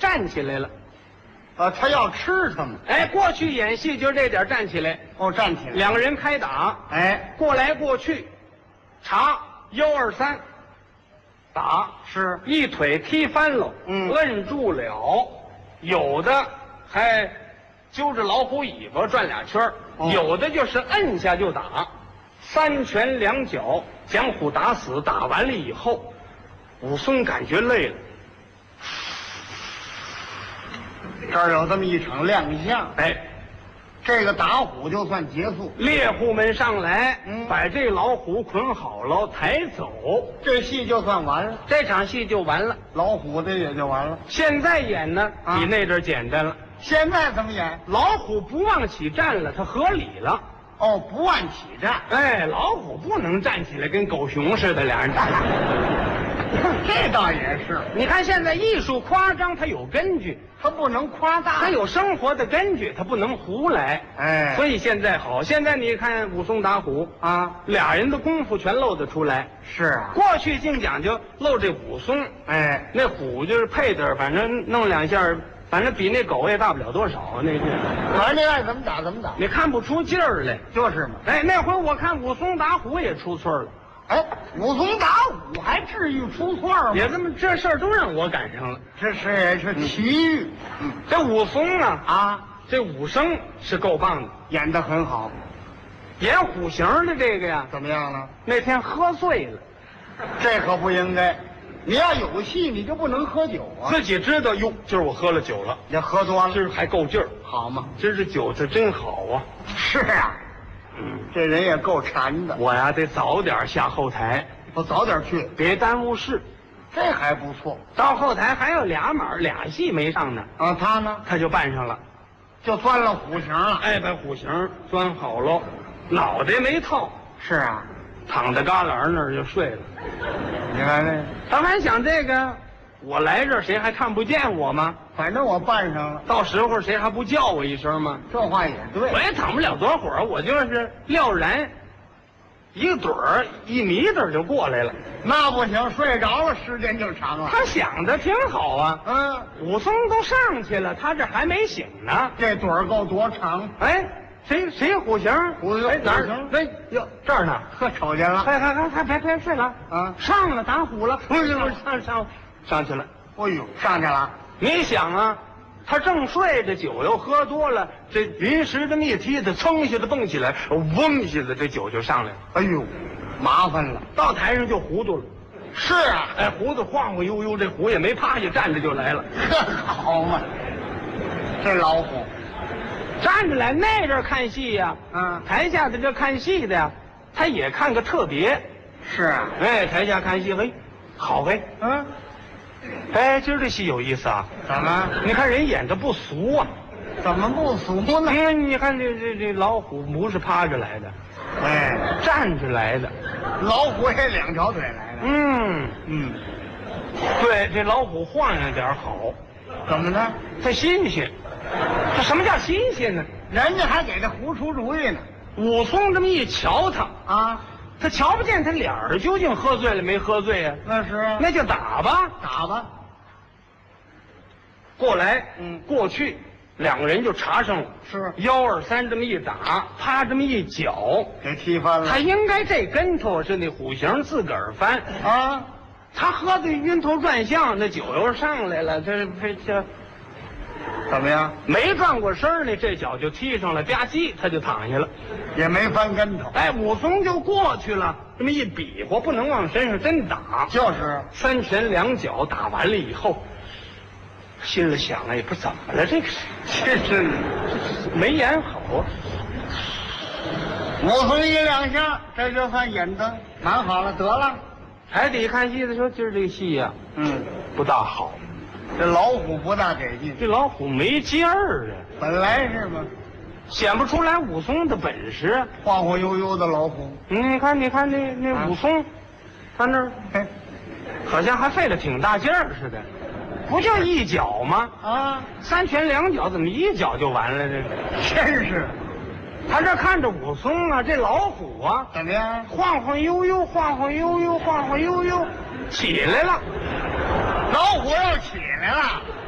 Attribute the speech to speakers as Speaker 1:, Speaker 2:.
Speaker 1: 站起来了。
Speaker 2: 他要吃他们。
Speaker 1: 哎，过去演戏就这点站起来。
Speaker 2: 哦，站起来。
Speaker 1: 两个人开打，
Speaker 2: 哎，
Speaker 1: 过来过去，查1、2、3，打
Speaker 2: 是
Speaker 1: 一腿踢翻了，摁住了，有的还揪着老虎尾巴转2圈，有的就是摁下就打，3拳2脚将虎打死。打完了以后，武松感觉累了，
Speaker 2: 这儿有这么一场亮相。
Speaker 1: 哎，
Speaker 2: 这个打虎就算结束。
Speaker 1: 猎户们上来，把这老虎捆好了，抬走，
Speaker 2: 这戏就算完了，
Speaker 1: 这场戏就完了。
Speaker 2: 老虎的也就完了。
Speaker 1: 现在演呢，比那阵简单了。
Speaker 2: 现在怎么演？
Speaker 1: 老虎不往起站了，它合理了。
Speaker 2: 哦，不按起站。
Speaker 1: 哎，老虎不能站起来跟狗熊似的，俩人站。
Speaker 2: 这倒也是。
Speaker 1: 你看现在艺术夸张，它有根据，
Speaker 2: 它不能夸大，
Speaker 1: 它有生活的根据，它不能胡来。
Speaker 2: 哎，
Speaker 1: 所以现在好，现在你看武松打虎
Speaker 2: 啊，
Speaker 1: 俩人的功夫全露得出来。
Speaker 2: 是啊，
Speaker 1: 过去净讲究露这武松，
Speaker 2: 哎，
Speaker 1: 那虎就是配的，反正弄2下。反正比那狗也大不了多少，那劲儿。
Speaker 2: 反正爱怎么打怎么打，
Speaker 1: 你看不出劲儿来。
Speaker 2: 就是嘛。
Speaker 1: 哎，那回我看武松打虎也出错了。
Speaker 2: 哎，武松打虎还至于出错吗？
Speaker 1: 也这事儿都让我赶上了。
Speaker 2: 这是奇遇。
Speaker 1: 这武松啊，这武生是够棒的，
Speaker 2: 演得很好。
Speaker 1: 演虎形的这个呀，
Speaker 2: 怎么样呢？
Speaker 1: 那天喝醉了，
Speaker 2: 这可不应该。你要有戏，你就不能喝酒啊！
Speaker 1: 自己知道哟，今儿我喝了酒了，
Speaker 2: 你喝多了，
Speaker 1: 今儿还够劲儿，
Speaker 2: 好嘛？
Speaker 1: 今儿这酒它真好啊！
Speaker 2: 是啊，这人也够馋的。
Speaker 1: 我呀得早点下后台，
Speaker 2: 我早点去，
Speaker 1: 别耽误事。
Speaker 2: 这还不错。
Speaker 1: 到后台还有俩戏没上呢。
Speaker 2: 啊，他呢？
Speaker 1: 他就办上了，
Speaker 2: 就钻了虎形了。
Speaker 1: 哎，把虎形钻好了，脑袋没套。
Speaker 2: 是啊，
Speaker 1: 躺在旮旯那儿就睡了。
Speaker 2: 你看这，
Speaker 1: 他还想这个，我来这儿谁还看不见我吗？
Speaker 2: 反正我办上了，
Speaker 1: 到时候谁还不叫我一声吗？
Speaker 2: 这话也对。
Speaker 1: 我也躺不了多会儿，我就是撂然，一个盹儿一迷瞪就过来了。
Speaker 2: 那不行，睡着了时间就长了。
Speaker 1: 他想的挺好啊，武松都上去了，他这还没醒呢。
Speaker 2: 这盹儿够多长？
Speaker 1: 哎，谁虎形？哎哪儿？哎哟这儿呢，
Speaker 2: 呵，瞅见了。
Speaker 1: 别睡了啊！上了打虎了，上去了。
Speaker 2: 哎呦，上去了。
Speaker 1: 你想啊，他正睡着，酒又喝多了，这临时这么一踢，他噌一下子蹦起来，嗡一下子这酒就上来了。
Speaker 2: 哎呦，麻烦了，
Speaker 1: 到台上就糊涂了。
Speaker 2: 是啊，
Speaker 1: 哎，胡子晃晃悠悠，这虎也没趴下，站着就来了。
Speaker 2: 好嘛，这老虎
Speaker 1: 站着来，那阵看戏呀，台下的这看戏的呀，他也看个特别。
Speaker 2: 是啊，
Speaker 1: 哎，台下看戏，嘿，好嘿，哎，今儿这戏有意思啊。
Speaker 2: 怎么？
Speaker 1: 你看人演的不俗啊。
Speaker 2: 怎么不俗呢？
Speaker 1: 你看这老虎不是趴着来的，
Speaker 2: 哎，
Speaker 1: 站着来的。
Speaker 2: 老虎也2条腿来的。
Speaker 1: 对，这老虎晃悠点好。
Speaker 2: 怎么呢？
Speaker 1: 它新鲜。这什么叫新鲜呢？
Speaker 2: 人家还给他胡出主意呢。
Speaker 1: 武松这么一瞧他
Speaker 2: 啊，
Speaker 1: 他瞧不见他脸儿究竟喝醉了没喝醉啊？
Speaker 2: 那是啊，
Speaker 1: 那就打吧，
Speaker 2: 打吧。
Speaker 1: 过来，过去，两个人就插上了。
Speaker 2: 是
Speaker 1: 1、2、3这么一打，啪这么一脚，
Speaker 2: 给踢翻了。
Speaker 1: 他应该这跟头是那虎形自个儿翻
Speaker 2: 啊，
Speaker 1: 他喝的晕头转向，那酒又上来了，这
Speaker 2: 怎么样？
Speaker 1: 没转过身呢，这脚就踢上了，吧唧他就躺下了，
Speaker 2: 也没翻跟头。
Speaker 1: 哎，武松就过去了，这么一比划，不能往身上真打，
Speaker 2: 就是
Speaker 1: 3拳2脚打完了以后，心里想了，也不怎么了，这个
Speaker 2: 是
Speaker 1: 没演好啊。
Speaker 2: 武松1、2下，这就算演的蛮好了，得了。
Speaker 1: 台底看戏的说，今儿这个戏呀，不大好。
Speaker 2: 这老虎不大给劲，
Speaker 1: 这老虎没劲儿啊，
Speaker 2: 本来是嘛，
Speaker 1: 显不出来武松的本事。
Speaker 2: 晃晃悠悠的老虎，
Speaker 1: 你看那武松，他那儿好像还费了挺大劲儿似的，不就一脚吗？
Speaker 2: 啊
Speaker 1: ，3拳2脚，怎么一脚就完了？
Speaker 2: 真是。
Speaker 1: 他这看着武松啊，这老虎啊，
Speaker 2: 怎么样？
Speaker 1: 晃晃悠悠，晃晃悠悠，晃晃悠悠，起来了。
Speaker 2: 老虎又起来了。